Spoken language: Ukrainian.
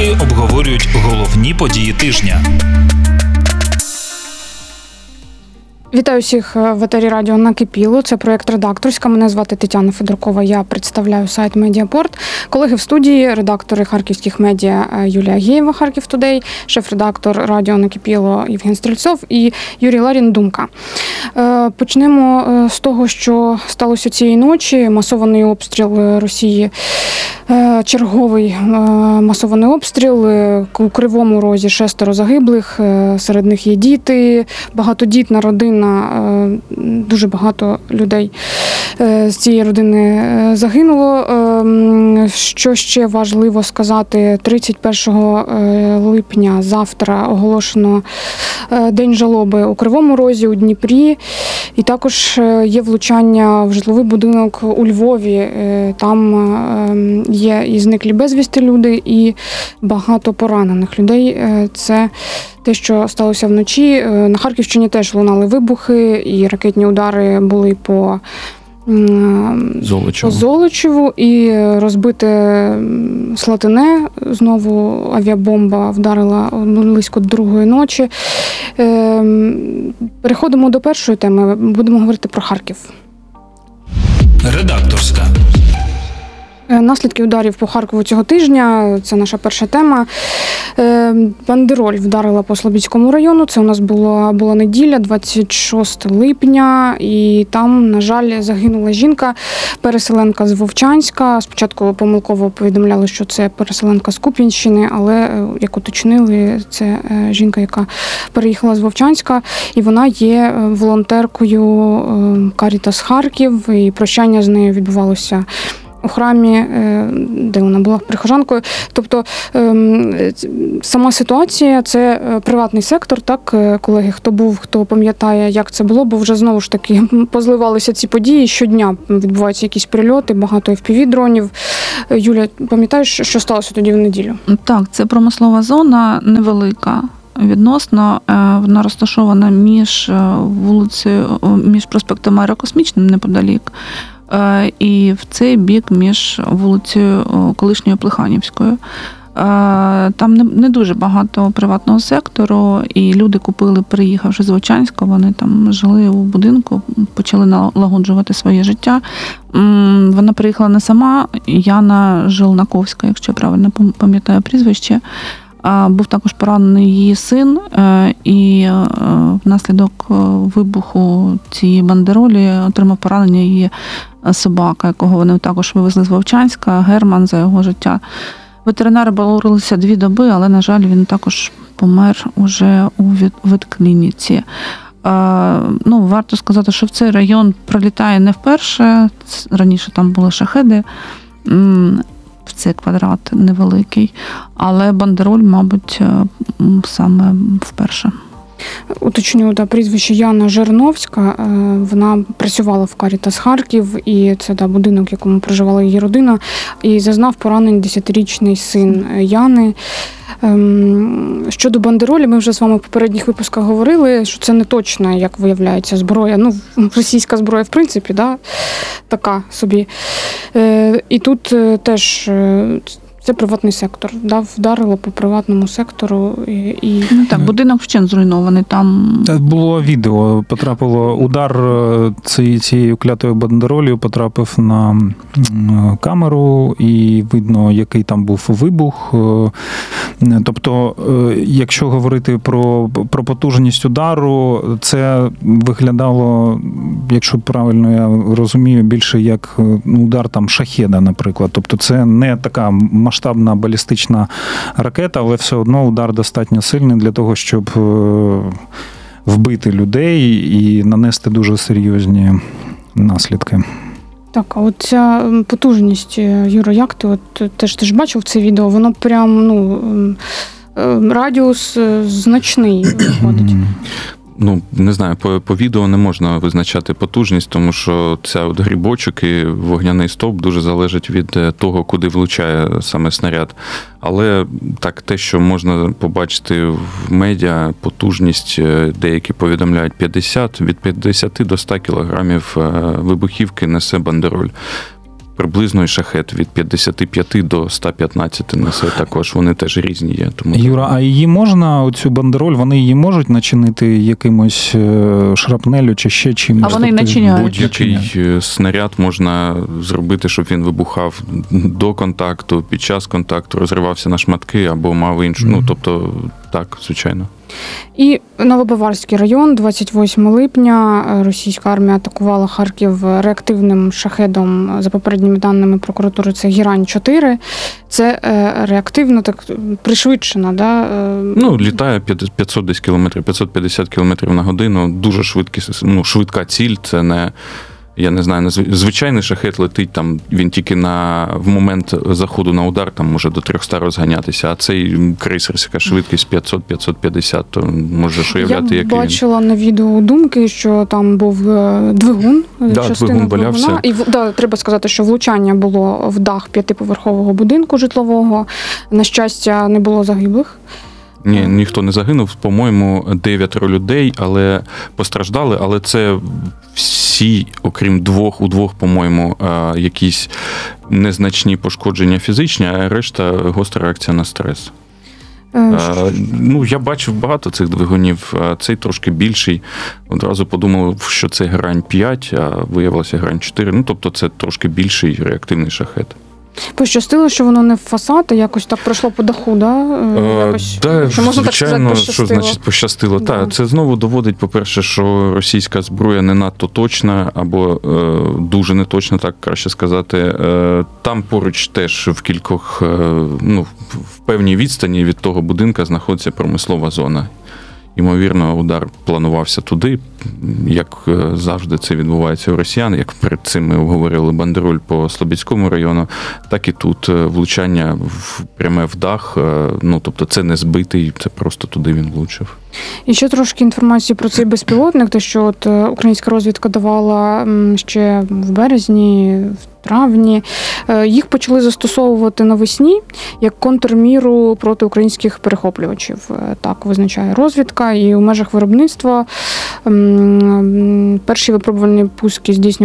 редактори обговорюють головні події тижня. Вітаю всіх в етері радіо «Накипіло». Це проєкт «Редакторська». Мене звати Тетяна Федоркова. Я представляю сайт «Медіапорт». Колеги в студії, редактори харківських медіа Юлія Геєва, Харків Тудей, шеф-редактор радіо «Накипіло» Євген Стрільцов і Юрій Ларін, «Думка». Почнемо з того, що сталося цієї ночі. Масований обстріл Росії. Черговий масований обстріл. У Кривому Розі 6 загиблих, серед них є діти, багатодітна родина, дуже багато людей з цієї родини загинуло. Що ще важливо сказати, 31 липня, завтра, оголошено День жалоби у Кривому Розі, у Дніпрі. І також є влучання в житловий будинок у Львові. Там є і зниклі безвісти люди, і багато поранених людей. Це те, що сталося вночі. На Харківщині теж лунали вибухи, і ракетні удари були по Золочеву, і розбите Слатине. Знову авіабомба вдарила близько 2-ї ночі. Переходимо до першої теми. Будемо говорити про Харків. Редакторська. Наслідки ударів по Харкову цього тижня – це наша перша тема. Бандероль вдарила по Слобідському району. Це у нас була неділя, 26 липня. І там, на жаль, загинула жінка, переселенка з Вовчанська. Спочатку помилково повідомляли, що це переселенка з Куп'янщини, але, як уточнили, це жінка, яка переїхала з Вовчанська. І вона є волонтеркою Caritas Харків. І прощання з нею відбувалося у храмі, де вона була прихожанкою. Тобто сама ситуація – це приватний сектор, так, колеги, хто був, хто пам'ятає, як це було, бо вже знову ж таки позливалися ці події, щодня відбуваються якісь прильоти, багато FPV-дронів. Юля, пам'ятаєш, що сталося тоді в неділю? Так, це промислова зона невелика. Відносно, вона розташована між вулицею, між проспектом Аерокосмічним неподалік, і в цей бік між вулицею колишньою Плеханівською. Там не дуже багато приватного сектору, і люди купили, приїхавши з Вовчанська, вони там жили у будинку, почали налагоджувати своє життя. Вона приїхала не сама, Яна Жилнаковська, якщо я правильно пам'ятаю прізвище. Був також поранений її син, і внаслідок вибуху цієї бандеролі отримав поранення її собака, якого вони також вивезли з Вовчанська, Герман, за його життя. Ветеринари боролися 2 доби, але, на жаль, він також помер уже у ветклініці. Варто сказати, що в цей район прилітає не вперше, раніше там були шахеди, в цей квадрат невеликий, але бандероль, мабуть, саме вперше. Уточню, прізвище Яна Жерновська, вона працювала в Caritas Харків, і це будинок, в якому проживала її родина, і зазнав поранень 10-річний син Яни. Щодо бандеролі, ми вже з вами в попередніх випусках говорили, що це не точно, як виявляється, зброя. Російська зброя, в принципі, така собі. І тут теж це приватний сектор. Вдарило по приватному сектору. Так, будинок вщент зруйнований. Там було відео, потрапило удар цією клятою бандеролью, потрапив на камеру, і видно, який там був вибух. Тобто, якщо говорити про потужність удару, це виглядало, якщо правильно я розумію, більше як удар шахеда, наприклад. Тобто це не така масштабна балістична ракета, але все одно удар достатньо сильний для того, щоб вбити людей і нанести дуже серйозні наслідки. Так, а от ця потужність, Юра, як ти? Ти ж бачив це відео, воно прям, радіус значний виходить. Не знаю, по відео не можна визначати потужність, тому що ця грибочок і вогняний стовп дуже залежить від того, куди влучає саме снаряд. Але так, те, що можна побачити в медіа, потужність, деякі повідомляють від 50 до 100 кілограмів вибухівки несе бандероль. приблизно і шахет від 55 до 115 несе також. Вони теж різні є. Тому Юра, а її можна, оцю бандероль, вони її можуть начинити якимось шрапнелю чи ще чимось? А вони Тобто начиняють. будь-який снаряд можна зробити, щоб він вибухав до контакту, під час контакту, розривався на шматки або мав іншу. Ну, тобто, так, звичайно. І Новобаварський район, 28 липня, російська армія атакувала Харків реактивним шахедом, за попередніми даними прокуратури, це Гірань-4. Це реактивно, так пришвидшена, да? Ну, літає 500 десь кілометрів, 550 кілометрів на годину. Дуже швидка ціль, це не... Я не знаю, звичайний шахет летить, там він тільки в момент заходу на удар там може до 300 розганятися, а цей крейсерська швидкість 500-550, то можеш уявляти, який він. Я бачила на відео думки, що там був двигун, частина двигун валявся. І треба сказати, що влучання було в дах 5-поверхового будинку житлового. На щастя, не було загиблих. Ні, ніхто не загинув. По-моєму, 9 людей, але постраждали, але це всі, окрім у двох, по-моєму, якісь незначні пошкодження фізичні, а решта гостра реакція на стрес. Ну, я бачив багато цих двигунів, цей трошки більший. Одразу подумав, що це Грань-5, а виявилося Грань-4. Ну, тобто це трошки більший реактивний шахет. Пощастило, що воно не в фасад, а якось так пройшло по даху, да? Що можна так сказати, пощастило. що значить пощастило? Да. Так, це знову доводить, по-перше, що російська зброя не надто точна, або дуже неточна, так краще сказати. Там поруч теж в кількох, в певній відстані від того будинка знаходиться промислова зона. Ймовірно, удар планувався туди, як завжди це відбувається у росіян, як перед цим ми обговорили бандероль по Слобідському району, так і тут влучання пряме в дах, тобто це не збитий, це просто туди він влучив. І ще трошки інформації про цей безпілотник, те, що українська розвідка давала ще в березні, в травні. Їх почали застосовувати навесні як контрміру проти українських перехоплювачів. Так визначає розвідка. І у межах виробництва перші випробувальні пуски здійснювали